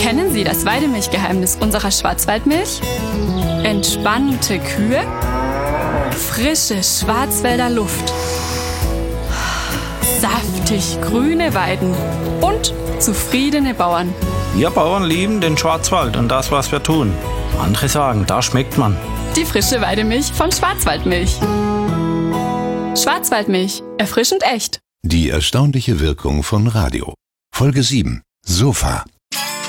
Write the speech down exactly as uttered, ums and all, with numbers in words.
Kennen Sie das Weidemilchgeheimnis unserer Schwarzwaldmilch? Entspannte Kühe, frische Schwarzwälder Luft, saftig grüne Weiden und zufriedene Bauern. Wir Bauern lieben den Schwarzwald und das, was wir tun. Andere sagen, da schmeckt man. Die frische Weidemilch von Schwarzwaldmilch. Schwarzwaldmilch, erfrischend echt. Die erstaunliche Wirkung von Radio. Folge sieben. Sofa.